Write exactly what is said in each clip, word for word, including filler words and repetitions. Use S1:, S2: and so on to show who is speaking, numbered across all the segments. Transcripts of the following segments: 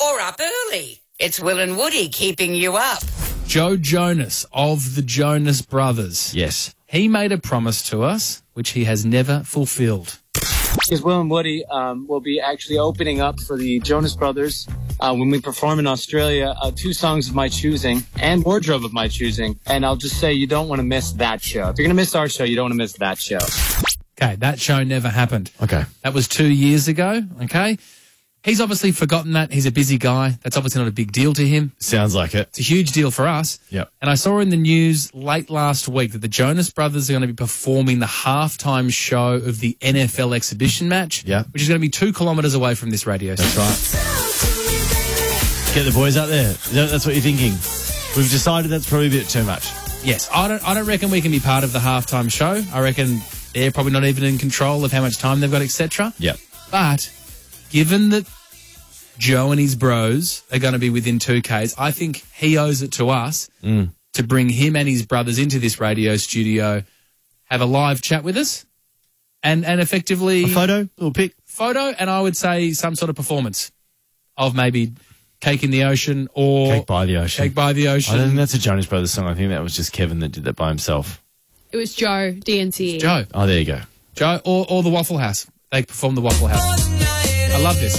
S1: or up early. It's Will and Woody keeping you up.
S2: Joe Jonas of the Jonas Brothers.
S3: Yes.
S2: He made a promise to us, which he has never fulfilled.
S4: Because Will and Woody um, will be actually opening up for the Jonas Brothers uh, when we perform in Australia, uh, two songs of my choosing and wardrobe of my choosing. And I'll just say you don't want to miss that show. If you're going to miss our show, you don't want to miss that show.
S2: Okay, that show never happened.
S3: Okay.
S2: That was two years ago, okay? He's obviously forgotten that. He's a busy guy. That's obviously not a big deal to him.
S3: Sounds like it.
S2: It's a huge deal for us.
S3: Yep.
S2: And I saw in the news late last week that the Jonas Brothers are going to be performing the halftime show of the N F L exhibition match,
S3: Yeah.
S2: which is going to be two kilometres away from this radio station.
S3: That's right. Get the boys out there. That's what you're thinking. We've decided that's probably a bit too much.
S2: Yes, I don't, I don't reckon we can be part of the halftime show. I reckon they're probably not even in control of how much time they've got, et cetera.
S3: Yep.
S2: But given that Joe and his bros are going to be within two Ks, I think he owes it to us
S3: Mm.
S2: to bring him and his brothers into this radio studio, have a live chat with us, and, and effectively...
S3: A photo? Little pic?
S2: Photo, and I would say some sort of performance of maybe Cake in the Ocean or...
S3: Cake by the Ocean.
S2: Cake by the Ocean.
S3: I don't think that's a Jonas Brothers song. I think that was just Kevin that did that by himself.
S5: It was Joe, D N C E.
S2: Joe.
S3: Oh, there you go.
S2: Joe, or, or the Waffle House. They performed the Waffle House. I love this.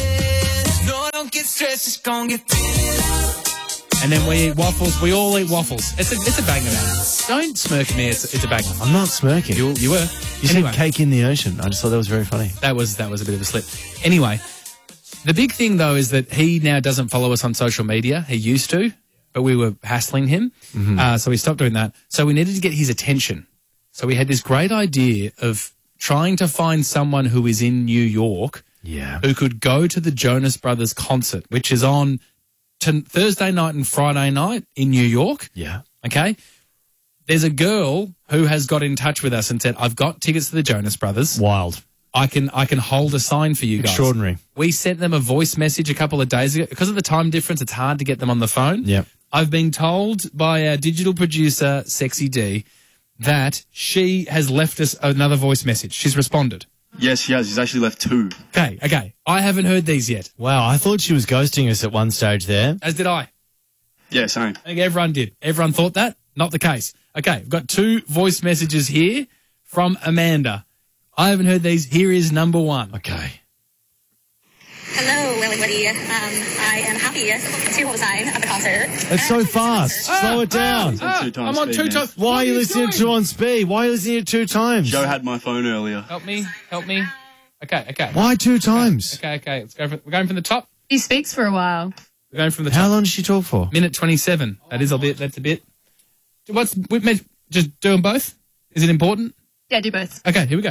S2: And then we eat waffles. We all eat waffles. It's a, it's a banger, man. Don't smirk at me. It's, it's a banger.
S3: I'm not smirking.
S2: You, you were.
S3: You
S2: anyway,
S3: said Cake in the Ocean. I just thought that was very funny.
S2: That was, that was a bit of a slip. Anyway, the big thing, though, is that he now doesn't follow us on social media. He used to, but we were hassling him.
S3: Mm-hmm.
S2: Uh, so we stopped doing that. So we needed to get his attention. So we had this great idea of trying to find someone who is in New York
S3: Yeah.
S2: who could go to the Jonas Brothers concert, which is on t- Thursday night and Friday night in New York.
S3: Yeah.
S2: Okay? There's a girl who has got in touch with us and said, I've got tickets to the Jonas Brothers.
S3: Wild.
S2: I can I can hold a sign for you guys.
S3: Extraordinary.
S2: We sent them a voice message a couple of days ago. Because of the time difference, it's hard to get them on the phone.
S3: Yeah.
S2: I've been told by our digital producer, Sexy D, that she has left us another voice message. She's responded.
S6: Yes, she has. She's actually left two.
S2: Okay, okay. I haven't heard these yet.
S3: Wow, I thought she was ghosting us at one stage there.
S2: As did I.
S6: Yeah, same.
S2: I think everyone did. Everyone thought that. Not the case. Okay, we've got two voice messages here from Amanda. I haven't heard these. Here is number one.
S3: Okay.
S7: Hello, Will and Woody. Um, I am happy to hold a sign at the concert.
S3: It's so fast. Slow it down.
S2: Ah,
S6: two times
S2: I'm on
S6: speed,
S2: two
S6: man.
S2: times.
S3: Why are you listening to on speed? Why are you listening to two times?
S6: Joe had my phone earlier.
S2: Help me. Help me. Okay, okay.
S3: Why two times?
S2: Okay, okay. Let's go. For, we're going from the top.
S5: He speaks for a while.
S2: We're going from the
S3: How
S2: top.
S3: long did she talk for?
S2: Minute twenty-seven. That is a bit. That's a bit. What's we meant just do them both? Is it important?
S5: Yeah, do both.
S2: Okay, here we go.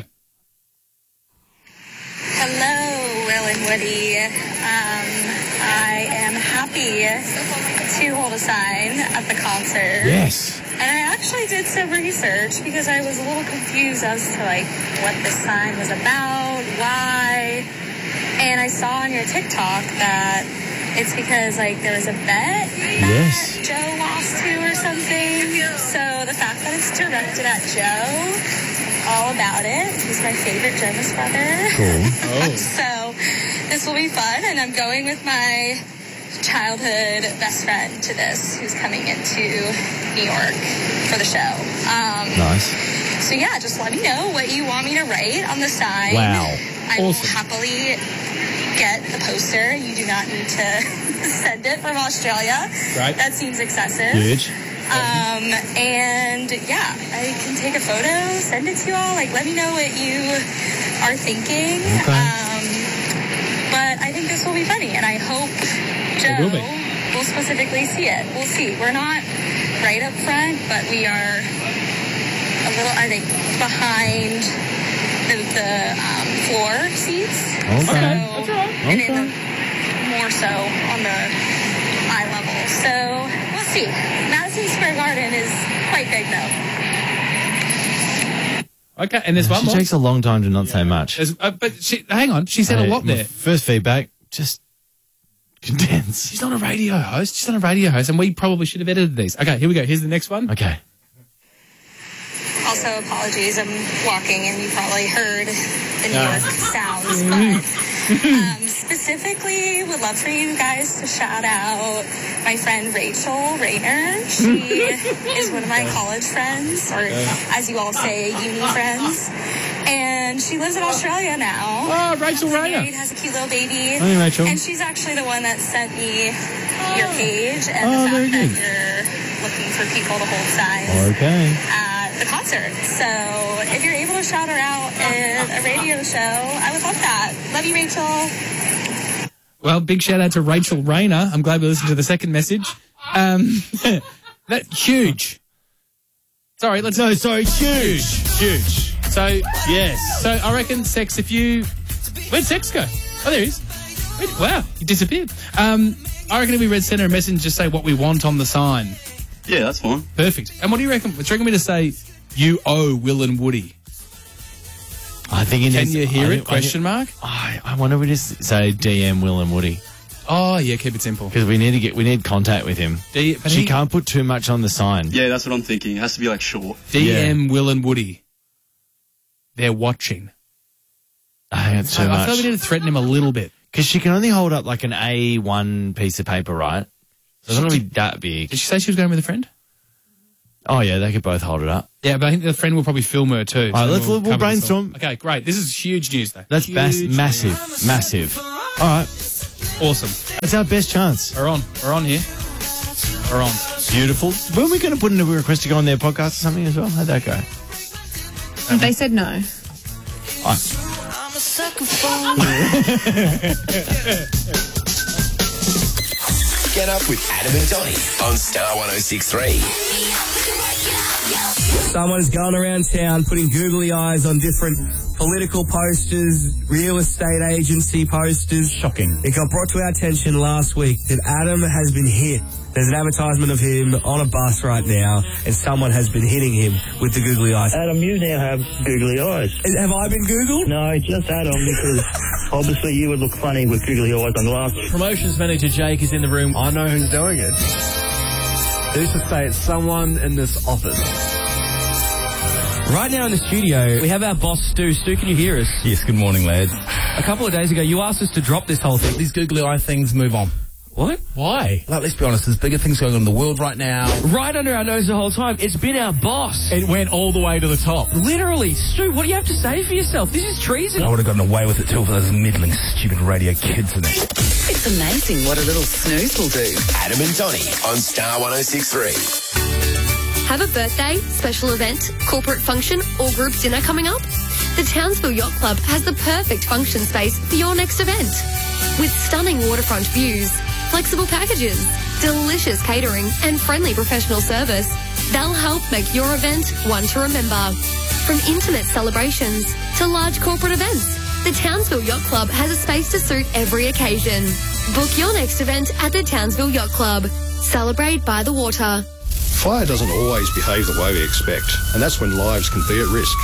S7: Hello, Will and Woody. Um, I am happy to hold a sign at the concert.
S3: Yes.
S7: And I actually did some research because I was a little confused as to like what this sign was about, why. And I saw on your TikTok that it's because like there was a bet
S3: Yes.
S7: that Joe lost to or something. So the fact that it's directed at Joe, all about it. He's my favorite Jonas brother.
S3: Cool.
S2: Oh.
S7: So this will be fun, and I'm going with my childhood best friend to this, who's coming into New York for the show. Um,
S3: Nice.
S7: So yeah, just let me know what you want me to write on the sign.
S3: Wow.
S7: I will
S2: Awesome.
S7: happily get the poster. You do not need to send it from Australia.
S2: Right.
S7: That seems excessive.
S3: Huge.
S7: Um, and yeah, I can take a photo, send it to you all. Like, let me know what you are thinking.
S3: Okay.
S7: Um, but I think this will be funny, and I hope Joe
S2: will be.
S7: will specifically see it. We'll see. We're not right up front, but we are a little, I think, behind the, the um, floor seats.
S3: Okay.
S7: So,
S2: That's all right.
S7: And in
S3: Okay.
S7: the, more so on the eye level. So we'll see. Madison Square Garden is quite big, though.
S2: Okay, and there's one
S3: She
S2: more.
S3: takes a long time to not say much.
S2: There's, uh, but she, hang on, she said
S3: Hey,
S2: a lot
S3: my
S2: there.
S3: First feedback, just condense.
S2: She's not a radio host. She's not a radio host, and we probably should have edited these. Okay, here we go. Here's the next one.
S3: Okay.
S7: Also, apologies. I'm walking, and you probably heard the New
S2: Yeah.
S7: York sounds. But, um, specifically would love for you guys to shout out my friend Rachel Rayner. She is one of my college friends, or as you all say, uni friends. And she lives in Australia now.
S2: Oh, Rachel Rayner.
S7: Married, has a cute little baby.
S2: Hey, Rachel.
S7: And she's actually the one that sent me your page and
S3: Oh,
S7: the
S3: very
S7: fact that
S3: good.
S7: you're looking for people to hold signs
S3: Okay.
S7: at the concert. So if you're able to shout her out at a radio show, I would love that. Love you, Rachel.
S2: Well, big shout out to Rachel Rayner. I'm glad we listened to the second message. Um, that huge. Sorry, let's
S3: No, sorry, huge.
S2: huge. So
S3: Yes.
S2: So I reckon Sex, if you... Where'd Sex go? Oh, there he is. Where'd- Wow, he disappeared. Um, I reckon if we read Senator a message and just say what we want on the sign.
S6: Yeah, that's fine.
S2: Perfect. And what do you reckon? Do you reckon me to say, you owe Will and Woody?
S3: I think he
S2: Can
S3: needs...
S2: you hear
S3: I
S2: it?
S3: think-
S2: Question mark?
S3: I, I wonder if we just say D M Will and Woody.
S2: Oh, yeah, keep it simple.
S3: Because we need to get... We need contact with him.
S2: D- but
S3: She
S2: he-
S3: can't put too much on the sign.
S6: Yeah, that's what I'm thinking. It has to be like short.
S2: D M Will and Woody. They're watching.
S3: I think it's too
S2: I, I
S3: much.
S2: feel like we need to threaten him a little bit.
S3: Because she can only hold up like an A one piece of paper, right? So it's not going to be that big.
S2: Did she say she was going with a friend?
S3: Oh, yeah, they could both hold it up.
S2: Yeah, but I think the friend will probably film her too.
S3: All right, let's- we'll
S2: cover this all.
S3: brainstorm.
S2: Okay, great. This is huge news, though.
S3: That's
S2: huge
S3: bas-
S2: news.
S3: massive. Massive. All right.
S2: Awesome.
S3: That's our best chance.
S2: We're on. We're on here. We're on.
S3: Beautiful. Weren't we going to put in a request to go on their podcast or something as well? How'd that go?
S5: They said no.
S8: Get up with Adam and Donny on Star one oh six point three.
S9: Someone's going around town putting googly eyes on different political posters, real estate agency posters. Shocking. It got brought to our attention last week that Adam has been hit. There's an advertisement of him on a bus right now, and someone has been hitting him with the googly eyes.
S10: Adam, you now have googly eyes.
S9: Have I been Googled?
S10: No, just Adam, because obviously you would look funny with googly eyes on glasses.
S11: Promotions manager Jake is in the room. I know who's doing it. Who's to say it's someone in this office?
S9: Right now in the studio, we have our boss, Stu. Stu, can you hear us?
S11: Yes, good morning, lads.
S9: A couple of days ago, you asked us to drop this whole thing.
S11: These googly eye things, move on.
S9: What?
S11: Why? Like, let's be honest, there's bigger things going on in the world right now.
S9: Right under our nose the whole time. It's been our boss.
S11: It went all the way to the top.
S9: Literally. Stu, what do you have to say for yourself? This is treason.
S11: I would have gotten away with it too for those middling, stupid radio kids in there.
S1: It's amazing what a little snooze will do.
S8: Adam and Donny on Star one oh six point three.
S12: Have a birthday, special event, corporate function, or group dinner coming up? The Townsville Yacht Club has the perfect function space for your next event. With stunning waterfront views, flexible packages, delicious catering, and friendly professional service, they'll help make your event one to remember. From intimate celebrations to large corporate events, the Townsville Yacht Club has a space to suit every occasion. Book your next event at the Townsville Yacht Club. Celebrate by the water.
S13: Fire doesn't always behave the way we expect, and that's when lives can be at risk.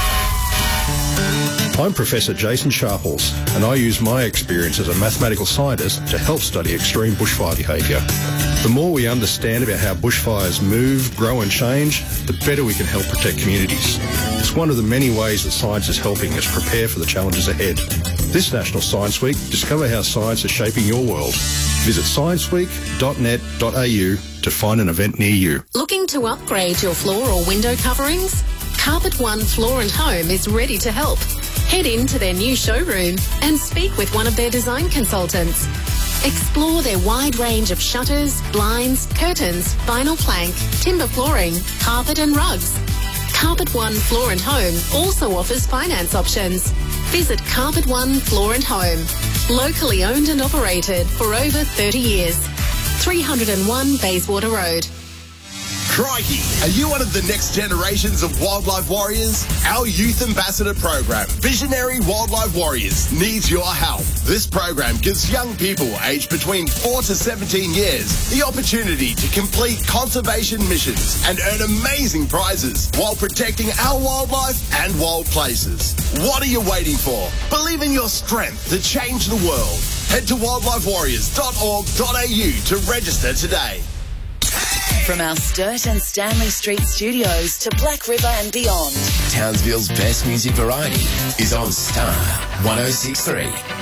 S13: I'm Professor Jason Sharples, and I use my experience as a mathematical scientist to help study extreme bushfire behaviour. The more we understand about how bushfires move, grow and change, the better we can help protect communities. It's one of the many ways that science is helping us prepare for the challenges ahead. This National Science Week, discover how science is shaping your world. Visit science week dot net dot a u to find an event near you.
S14: Looking to upgrade your floor or window coverings? Carpet One Floor and Home is ready to help. Head into their new showroom and speak with one of their design consultants. Explore their wide range of shutters, blinds, curtains, vinyl plank, timber flooring, carpet and rugs. Carpet One Floor and Home also offers finance options. Visit Carpet One Floor and Home. Locally owned and operated for over thirty years. three oh one Bayswater Road.
S15: Crikey! Are you one of the next generations of wildlife warriors? Our youth ambassador program, Visionary Wildlife Warriors, needs your help. This program gives young people aged between four to seventeen years the opportunity to complete conservation missions and earn amazing prizes while protecting our wildlife and wild places. What are you waiting for? Believe in your strength to change the world. Head to wildlife warriors dot org dot a u to register today.
S1: From our Sturt and Stanley Street studios to Black River and beyond,
S8: Townsville's best music variety is on Star one oh six point three.